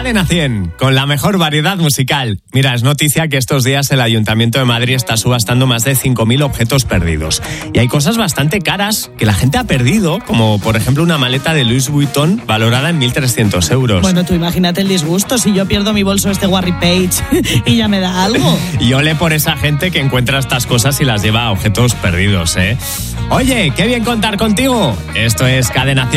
Cadena 100, con la mejor variedad musical. Mira, es noticia que estos días el Ayuntamiento de Madrid está subastando más de 5.000 objetos perdidos. Y hay cosas bastante caras que la gente ha perdido, como por ejemplo una maleta de Louis Vuitton valorada en 1.300 euros. Bueno, tú imagínate el disgusto si yo pierdo mi bolso Warry Page y ya me da algo. Y ole por esa gente que encuentra estas cosas y las lleva a objetos perdidos, ¿eh? Oye, qué bien contar contigo. Esto es Cadena 100.